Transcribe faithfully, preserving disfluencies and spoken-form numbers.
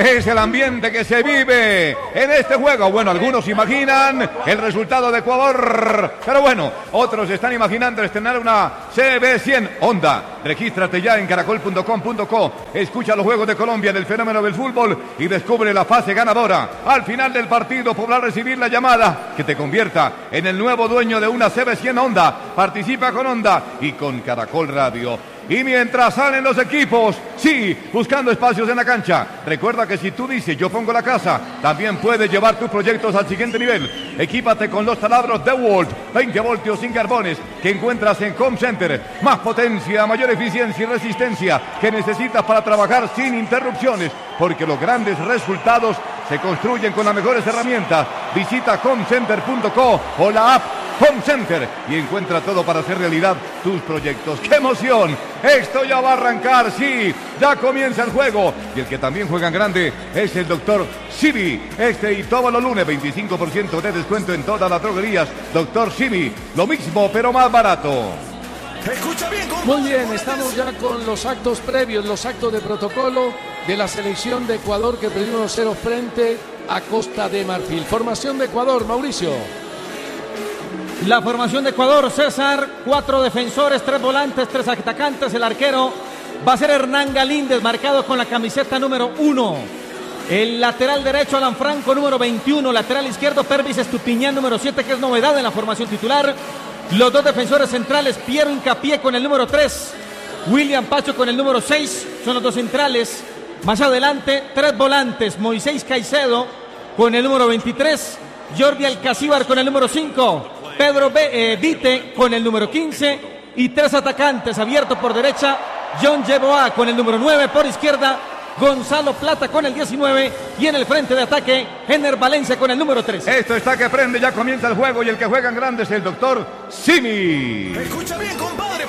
es el ambiente que se vive en este juego. Bueno, algunos imaginan el resultado de Ecuador, pero bueno, otros están imaginando estrenar una C B cien Honda. Regístrate ya en caracol punto com punto co. Escucha los juegos de Colombia del fenómeno del fútbol y descubre la fase ganadora. Al final del partido podrás recibir la llamada que te convierta en el nuevo dueño de una C B cien Honda. Participa con Honda y con Caracol Radio. Y mientras salen los equipos, sí, buscando espacios en la cancha. Recuerda que si tú dices yo pongo la casa, también puedes llevar tus proyectos al siguiente nivel. Equípate con los taladros DeWalt, veinte voltios sin carbones, que encuentras en Home Center. Más potencia, mayor eficiencia y resistencia que necesitas para trabajar sin interrupciones, porque los grandes resultados se construyen con las mejores herramientas. Visita home center punto co o la app Home Center y encuentra todo para hacer realidad tus proyectos. ¡Qué emoción! Esto ya va a arrancar, sí, ya comienza el juego. Y el que también juega en grande es el doctor Simi. Este y todos los lunes, veinticinco por ciento de descuento en todas las droguerías. doctor Simi, lo mismo pero más barato. Escucha bien, muy bien, estamos ya con los actos previos, los actos de protocolo de la selección de Ecuador que perdió uno cero frente a Costa de Marfil. Formación de Ecuador, Mauricio. La formación de Ecuador, César, cuatro defensores, tres volantes, tres atacantes. El arquero va a ser Hernán Galíndez, marcado con la camiseta número uno. El lateral derecho, Alan Franco, número veintiuno. Lateral izquierdo, Pervis Estupiñán, número siete, que es novedad en la formación titular. Los dos defensores centrales, Piero Hincapié con el número tres, William Pacho con el número seis, son los dos centrales. Más adelante, tres volantes, Moisés Caicedo con el número veintitrés, Jordi Alcacíbar con el número cinco, Pedro B, eh, Vite con el número quince y tres atacantes, abierto por derecha, John Yeboah con el número nueve, por izquierda, Gonzalo Plata con el diecinueve y en el frente de ataque, Ener Valencia con el número trece. Esto está que prende, ya comienza el juego y el que juega en grande es el doctor Simi. Escucha bien, compadre.